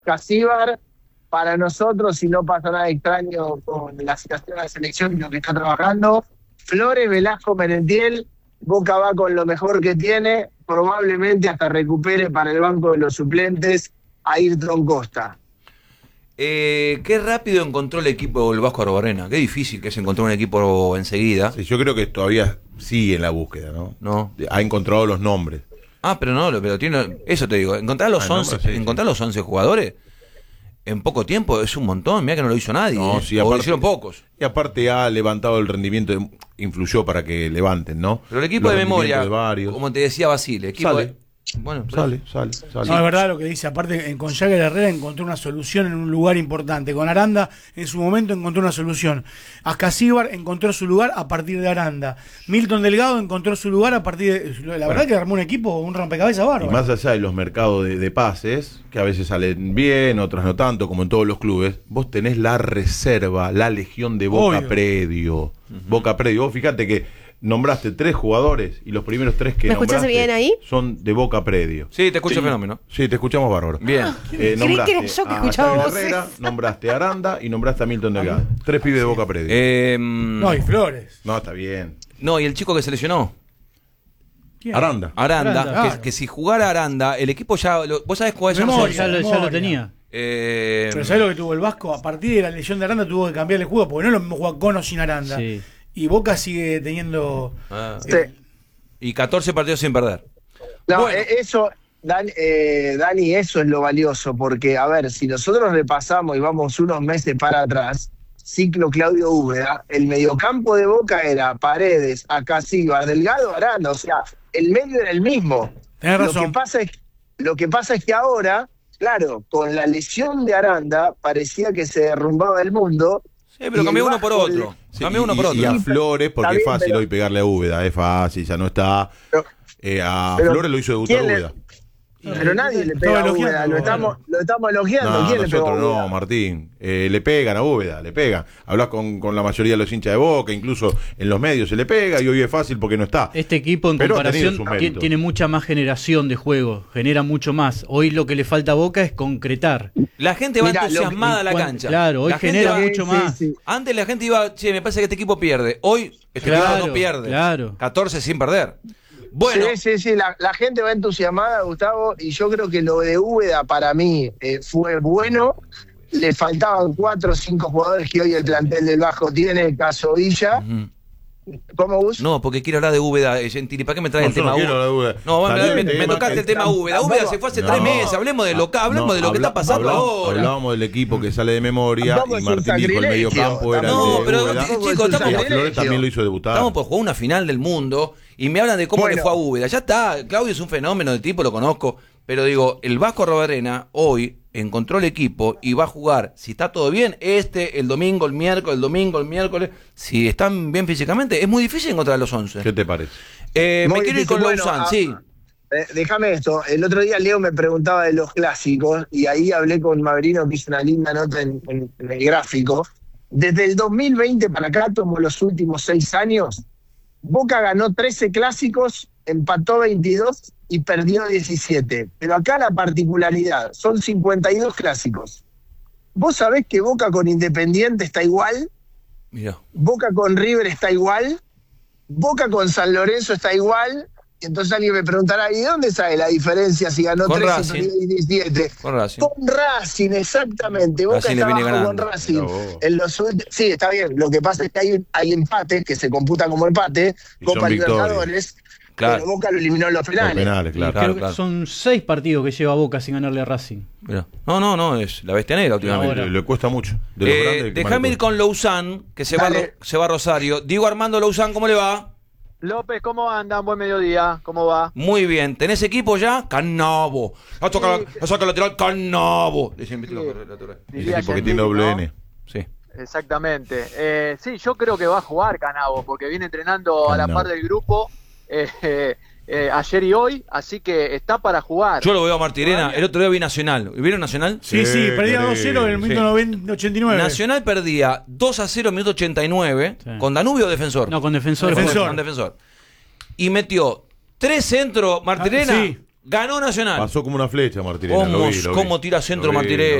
Casíbar, para nosotros, si no pasa nada extraño con la situación de la selección y lo que está trabajando. Flores, Velasco, Merentiel, Boca va con lo mejor que tiene, probablemente hasta recupere para el banco de los suplentes a Ayrton Costa. Qué rápido encontró el equipo el Vasco Arrobarrena. Qué difícil que es encontrar un equipo enseguida. Sí, yo creo que todavía sigue en la búsqueda, ¿no? No. Ha encontrado los nombres. Pero tiene, eso te digo, encontrar los 11, nombres, sí. encontrar los 11 jugadores en poco tiempo es un montón. Mirá que no lo hizo nadie. No, sí, o aparte, lo hicieron pocos. Y aparte ha levantado el rendimiento, influyó para que levanten, ¿no? Pero el equipo Los de memoria, de como te decía Basile, equipo sale. Bueno, Sale. No, es verdad lo que dice. Aparte, con Jagger Herrera encontró una solución en un lugar importante. Con Aranda, en su momento, encontró una solución. Ascasíbar encontró su lugar a partir de Aranda. Milton Delgado encontró su lugar a partir de... La verdad que armó un equipo, un rompecabezas bárbaro. Y más allá de los mercados de pases, que a veces salen bien, otras no tanto, como en todos los clubes, vos tenés la reserva, la legión de Boca Obvio. Predio. Boca Predio. Vos fíjate que nombraste 3 jugadores y los primeros 3 que ¿Me escuchás nombraste bien ahí? son de Boca Predio. Sí, te escucho fenómeno. Sí, te escuchamos bárbaro. Bien. Creí que era yo que escuchaba Jagger voces. Herrera, nombraste a Aranda y nombraste a Milton Delgado. 3 pibes de Boca Predio. No, y Flores. No, está bien. No, y el chico que se lesionó. ¿Quién? Aranda. Aranda, Claro. que si jugara Aranda, el equipo ya... ¿Vos sabés cuáles son los Memoria. 11? Ya lo tenía. Pero ¿sabés lo que tuvo el Vasco? A partir de la lesión de Aranda tuvo que cambiar el juego, porque no es lo mismo jugar con o sin Aranda. Sí. Y Boca sigue teniendo... Sí. Y 14 partidos sin perder. No, Bueno. eso, Dani, eso es lo valioso, porque, a ver, si nosotros repasamos y vamos unos meses para atrás, ciclo Claudio Úbeda, el mediocampo de Boca era Paredes, Ascasíbar, Delgado, Aranda, o sea, el medio era el mismo. Tenés razón. Lo que pasa es que ahora, claro, con la lesión de Aranda, parecía que se derrumbaba el mundo. Sí, pero y cambió el uno por Vasco otro. Sí, Cambió uno por otro. Y a Flores, porque Está es bien, fácil pero- hoy pegarle a Úbeda, es fácil, ya no está. A pero Flores lo hizo debutar ¿quién le- Úbeda. Pero nadie le Estaba pega a elogiando, Úbeda, lo estamos elogiando. No, ¿Quién le pegó a nosotros Úbeda? no, Martín. Le pegan a Úbeda, le pegan. Hablás con la mayoría de los hinchas de Boca, incluso en los medios se le pega y hoy es fácil porque no está. Este equipo en Pero ha comparación tenido sus méritos. tiene mucha más generación de juego, genera mucho más. Hoy lo que le falta a Boca es concretar. La gente va Mirá, entusiasmada a la cuan- cancha. claro, hoy La gente genera va- mucho más. Sí. Antes la gente iba, che, me parece que este equipo pierde. Hoy este equipo Claro, no pierde. claro. 14 sin perder. Bueno, Sí, la gente va entusiasmada, Gustavo, y yo creo que lo de Úbeda para mí fue bueno. Le faltaban 4 o 5 jugadores que hoy el plantel del Bajo tiene, caso Villa. Ujú. ¿Cómo Gus? No, porque quiero hablar de Úbeda, Gentili. ¿Para qué me trae el yo tema no quiero Úbeda? hablar de Úbeda. No, Salió me el tema tocaste que- el tema Úbeda. Úbeda se fue hace 3 meses. Hablemos de lo que está pasando ahora. Hablábamos del equipo que sale de memoria Tampoco y es un Martín dijo el sacrilegio. medio campo era No, el de pero, Úbeda. chicos, es un Y a estamos, Flores también lo hizo debutar. estamos por jugar una final del mundo y me hablan de cómo Bueno. le fue a Úbeda. Ya está, Claudio es un fenómeno de tipo, lo conozco, pero digo, el Vasco Arrobarrena hoy encontró el equipo y va a jugar, si está todo bien, el domingo, el miércoles, si están bien físicamente, es muy difícil encontrar los 11. ¿Qué te parece? Me Muy quiero ir difícil. con Bueno, Lausanne, sí. Déjame esto. El otro día Leo me preguntaba de los clásicos y ahí hablé con Maverino, que hizo una linda nota en el gráfico. Desde el 2020 para acá, como los últimos 6 años, Boca ganó 13 clásicos, empató 22 y perdió 17. Pero acá la particularidad, son 52 clásicos. ¿Vos sabés que Boca con Independiente está igual? Mira. Boca con River está igual, Boca con San Lorenzo está igual, y entonces alguien me preguntará, ¿y dónde sale la diferencia si ganó Con 13 Racing. y 17? Con Racing. Con Racing, exactamente. Boca Racing le está viene abajo con ganando. Racing. Mirá vos. En los sí, está bien. Lo que pasa es que hay empates que se computan como empate, Y son Copa victorias. Libertadores, Claro. pero Boca lo eliminó en los Los penales. penales, claro. Claro, Creo claro. que son 6 partidos que lleva Boca sin ganarle a Racing. Mirá. No, es la bestia negra últimamente. Ahora. Le cuesta mucho. De los grandes, el que más Déjame le ir con Lausanne, que se va Dale. a Rosario. Diego Armando Lausanne, ¿cómo le va? López, ¿cómo andan? Buen mediodía, ¿cómo va? Muy bien. ¿Tenés equipo ya? Canabo. La saca lateral, Canabo. Dicen, ¿viste? Sí. Lateral. Diría equipo que Gentili, tiene doble ¿no? N. Sí. Exactamente. Sí, yo creo que va a jugar Canavo, porque viene entrenando a la Canavo. par del grupo ayer y hoy, así que está para jugar. Yo lo veo a Martirena. El otro día vi Nacional. ¿Vieron Nacional? Sí, perdía querido. 2-0 en el minuto 89. Nacional perdía 2-0 minuto 89 Sí. con Danubio Defensor. No, con Defensor. Defensor. Con Defensor. Y metió 3 centros Martirena. Sí. Ganó Nacional. Pasó como una flecha, Martirena. ¿Cómo tira centro Martirena?